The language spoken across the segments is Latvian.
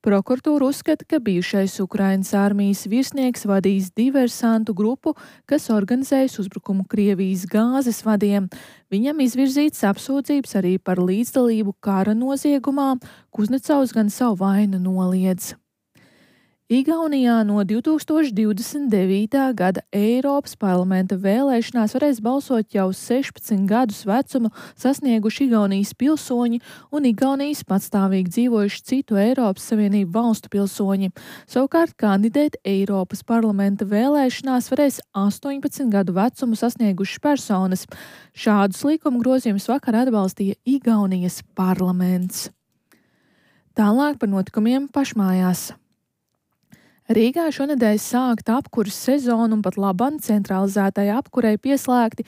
Prokuratūra uzskata, ka bijušais Ukrainas armijas virsnieks vadījis diversantu grupu, kas organizējas uzbrukumu Krievijas gāzes vadiem. Viņam izvirzīts apsūdzības arī par līdzdalību kara noziegumā, Kuznecovs gan savu vainu noliedz. Igaunijā no 2029. gada Eiropas parlamenta vēlēšanās varēs balsot jau 16 gadus vecumu sasnieguši Igaunijas pilsoņi un Igaunijas patstāvīgi dzīvojuši citu Eiropas Savienību valstu pilsoņi. Savukārt kandidēt Eiropas parlamenta vēlēšanās varēs 18 gadu vecumu sasniegušas personas. Šādus likuma grozījumus vakar atbalstīja Igaunijas parlaments. Tālāk par notikumiem pašmājās. Rīgā šonedēļ sākta apkuras sezona un pat labam centralizētai apkurei pieslēgti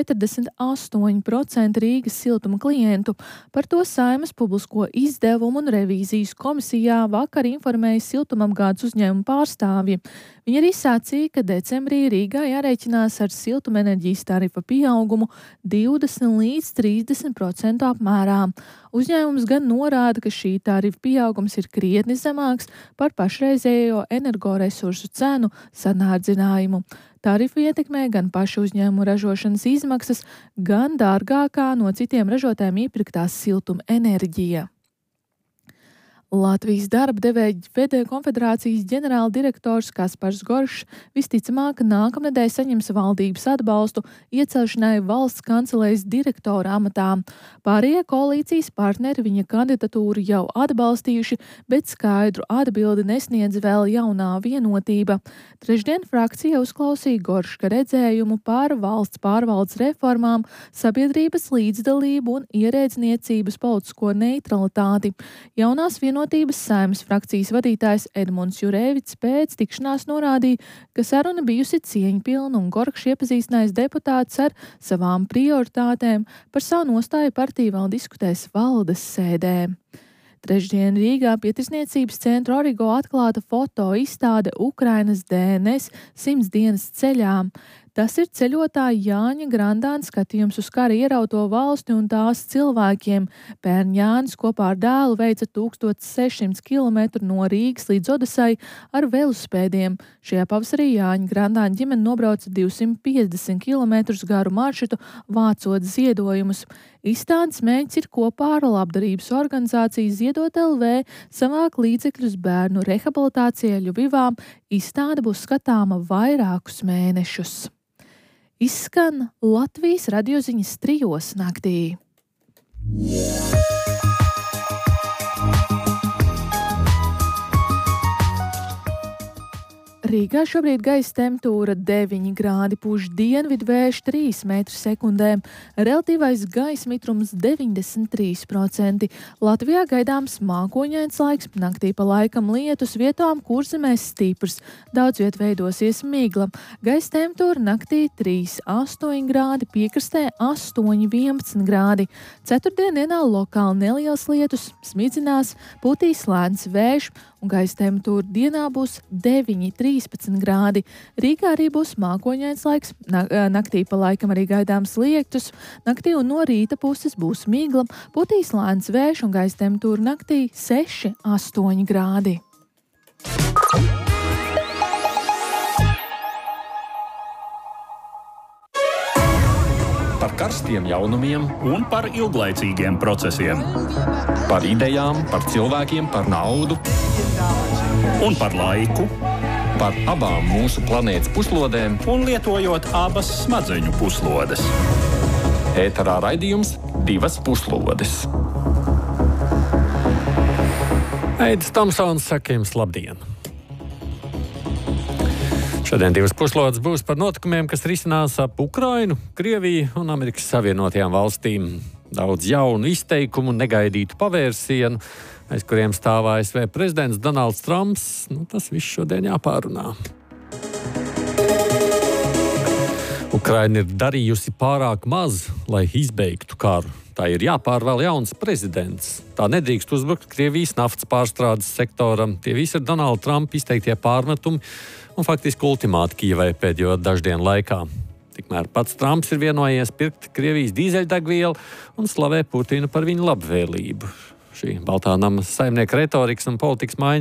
48% Rīgas siltuma klientu. Par to Saeimas publisko izdevumu un revīzijas komisijā vakar informēja siltumapgādes uzņēmumu pārstāvji. Viņi arī sacīja, ka decembrī Rīgā jārēķinās ar siltumenerģijas tarifa pieaugumu 20 līdz 30% apmērā. Uzņēmums gan norāda, ka šī tarifa pieaugums ir krietni zemāks par pašreizējo energoresursu cenu sanārdzinājumu. Tarifu ietekmē gan pašu uzņēmumu ražošanas izmaksas, gan dārgākā no citiem ražotājiem iepirktās siltuma enerģija. Latvijas darba devēju konfederācijas ģenerāldirektors Kaspars Goršs visticamāk nākamnedēļ saņems valdības atbalstu iecelšanai valsts kancelējas direktora amatā. Pārējie koalīcijas partneri viņa kandidatūru jau atbalstījuši, bet skaidru atbildi nesniedz vēl jaunā Vienotība. Trešdien frakcija uzklausīja Gorška redzējumu par valsts pārvaldes reformām, sabiedrības līdzdalību un ierēdzniecības politisko neutralitāti. Jaunās Vienotības Saeimas frakcijas vadītājs Edmunds Jurēvits pēc tikšanās norādīja, ka saruna bijusi cieņpilna un Goršs iepazīstinājis deputātus ar savām prioritātēm, par savu nostāju partija vēl diskutēs valdes sēdē. Trešdien Rīgā pie Tirsniecības centra Origo atklāta foto izstāde Ukrainas DNS 100 dienas ceļā. Tas ir ceļotāja Jāņa Grandāna skatījums uz kara ierauto valsti un tās cilvēkiem. Pērn Jānis kopā ar dēlu veica 1600 km no Rīgas līdz Odesai ar velospēdiem. Šajā pavasarī Jāņa Grandāna ģimene nobrauca 250 km garu maršrutu, vācot ziedojumus. Izstādes mērķis ir kopā ar labdarības organizāciju Ziedot LV savākt līdzekļus bērnu rehabilitācijai Ļubivā. Izstāde būs skatāma vairākus mēnešus. Izskan Latvijas radioziņas 3 naktī. Rīgā šobrīd gaisa temperatūra 9 grādi, pūš dienvidu vējš 3 m/sekundē, relatīvais gaisa mitrums 93%. Latvijā gaidāms mākoņains laiks, naktī pa laikam lietus, vietām Kurzemēs stiprs, daudz viet veidosies migla. Gaisa temperatūra naktī 3,8 grādi, piekrastē 8,11 grādi. Ceturtdienā lokāli neliels lietus, smidzinās, pūtīs lēns vējš, un gaisa temperatūra dienā būs 9,13 grādi. Rīgā arī būs mākoņains laiks, naktī pa laikam arī gaidāms lietus, naktī un no rīta puses būs migla, pūtīs lēns vējš un gaisa temperatūra naktī 6,8 grādi. Par karstiem jaunumiem un par ilglaicīgiem procesiem. Par idejām, par cilvēkiem, par naudu Un par laiku. Par abām mūsu planētas puslodēm Un lietojot abas smadzeņu puslodes. ēterā raidījums 2 puslodes. Aidis Tomsons saka jums labdien! Šodien 2 puslodes būs par notikumiem, kas risinās ap Ukrainu, Krieviju un Amerikas Savienotajām valstīm. Daudz jaunu izteikumu, negaidītu pavērsienu, aiz kuriem stāv ASV prezidents Donalds Trumps. Tas viss šodien jāpārunā. Ukraina ir darījusi pārāk maz, lai izbeigtu karu. Tā ir jāpārvēl jauns prezidents. Tā nedrīkst uzbrukt Krievijas naftas pārstrādes sektoram. Tie visi ir Donalda Trumpa izteiktie pārmetumi un faktiski ultimāti Kijevai pēdējo dažu dienu laikā. Tikmēr pats Trumps ir vienojies pirkt Krievijas dīzeļdegvielu un slavē Putinu par viņu labvēlību. Šī Baltā nama saimnieka retorikas un politikas maiņa